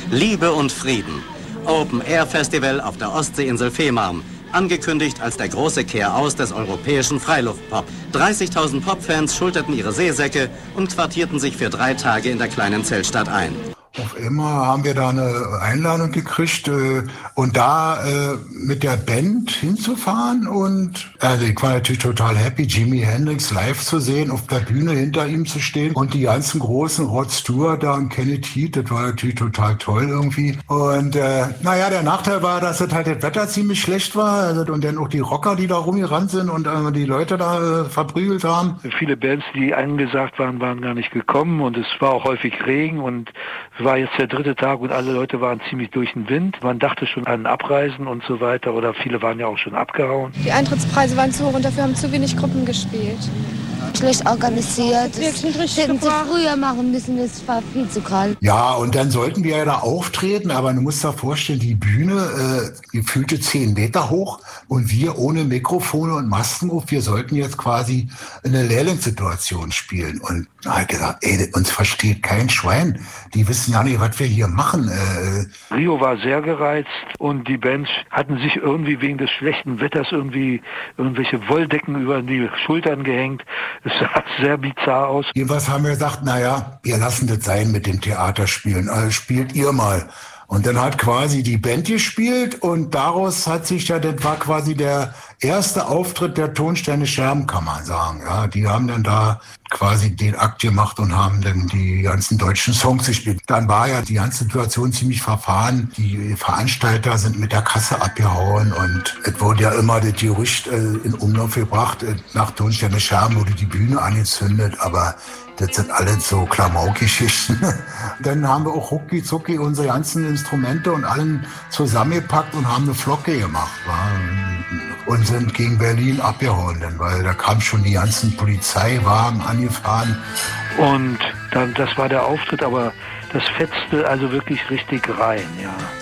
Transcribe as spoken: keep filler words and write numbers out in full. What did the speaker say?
Liebe und Frieden. Open Air Festival auf der Ostseeinsel Fehmarn. Angekündigt als der große Kehraus des europäischen Freiluftpop. dreißigtausend Popfans schulterten ihre Seesäcke und quartierten sich für drei Tage in der kleinen Zeltstadt ein. Auf einmal haben wir da eine Einladung gekriegt äh, und da äh, mit der Band hinzufahren und also ich war natürlich total happy, Jimi Hendrix live zu sehen, auf der Bühne hinter ihm zu stehen und die ganzen großen Rod Stewart da und Kenny Heat, das war natürlich total toll irgendwie. Und äh, naja, der Nachteil war, dass das halt das Wetter ziemlich schlecht war also, und dann auch die Rocker, die da rumgerannt sind und äh, die Leute da äh, verprügelt haben. Viele Bands, die angesagt waren, waren gar nicht gekommen und es war auch häufig Regen und es war jetzt der dritte Tag und alle Leute waren ziemlich durch den Wind. Man dachte schon an Abreisen und so weiter oder viele waren ja auch schon abgehauen. Die Eintrittspreise waren zu hoch und dafür haben zu wenig Gruppen gespielt. Schlecht organisiert. Das hätten sie früher machen müssen, es war viel zu kalt. Ja, und dann sollten wir ja da auftreten, aber du musst dir vorstellen, die Bühne äh, gefühlte zehn Meter hoch und wir ohne Mikrofone und Maskenruf, wir sollten jetzt quasi eine Lehrlingssituation spielen. Und da habe ich gesagt, ey, uns versteht kein Schwein. Die wissen ja nicht, was wir hier machen. Äh, Rio war sehr gereizt und die Bands hatten sich irgendwie wegen des schlechten Wetters irgendwie irgendwelche Wolldecken über die Schultern gehängt. Es sah sehr bizarr aus. Jedenfalls haben wir gesagt, naja, wir lassen das sein mit dem Theaterspielen. Also spielt ihr mal. Und dann hat quasi die Band gespielt und daraus hat sich ja, das war quasi der erste Auftritt der Tonsteine Scherben, kann man sagen. Ja, die haben dann da quasi den Akt gemacht und haben dann die ganzen deutschen Songs gespielt. Dann war ja die ganze Situation ziemlich verfahren. Die Veranstalter sind mit der Kasse abgehauen und es wurde ja immer das Gerücht äh, in Umlauf gebracht, äh, nach Tonsteine Scherben wurde die Bühne angezündet, aber das sind alles so Klamauk-Geschichten. Dann haben wir auch rucki zucki unsere ganzen Instrumente und allen zusammengepackt und haben eine Flocke gemacht. Wa? Und sind gegen Berlin abgehauen, denn, weil da kamen schon die ganzen Polizeiwagen angefahren. Und dann, das war der Auftritt, aber das fetzte also wirklich richtig rein, ja.